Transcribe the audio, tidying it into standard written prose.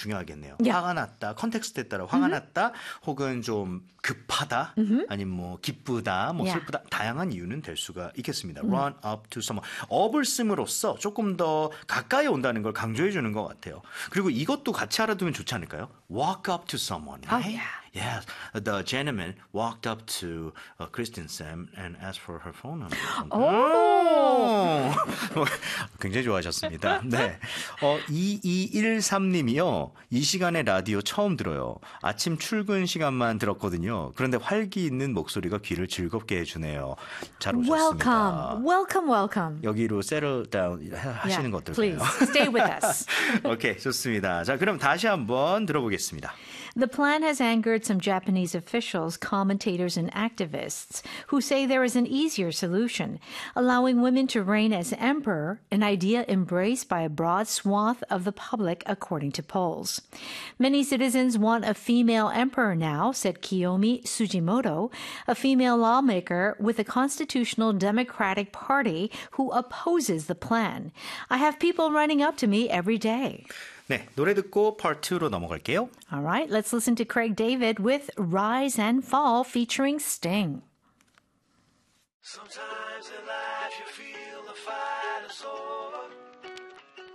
중요하겠네요. Yeah. 화가 났다, 컨텍스트에 따라 화가 났다, 혹은 좀 급하다, 아니면 뭐 기쁘다, 뭐 Yeah. 슬프다, 다양한 이유는 될 수가 있겠습니다. Run up to someone. up을 씀으로써 조금 더 가까이 온다는 걸 강조해 주는 것 같아요. 그리고 이것도 같이 알아두면 좋지 않을까요? Walk up to someone. Oh, Right? yeah. Yes, the gentleman walked up to Kristen Sam and asked for her phone number. 오! 굉장히 좋아하셨습니다. 네. 2213님이요. 이 시간에 라디오 처음 들어요. 아침 출근 시간만 들었거든요. 그런데 활기 있는 목소리가 귀를 즐겁게 해주네요. 잘 오셨습니다. Welcome, welcome, welcome. 여기로 settle down 하시는 거 어떨까요? Please, stay with us. 오케이, 좋습니다. 자, 그럼 다시 한번 들어보겠습니다. The plan has angered some Japanese officials, commentators, and activists who say there is an easier solution, allowing women to reign as emperor, an idea embraced by a broad swath of the public, according to polls. Many citizens want a female emperor now, said Kiyomi Sujimoto, a female lawmaker with the Constitutional Democratic Party who opposes the plan. I have people running up to me every day. 네, 노래 듣고 part 2로 넘어갈게요. All right, let's listen to Craig David with Rise and Fall featuring Sting. Sometimes in life you feel the fight is over.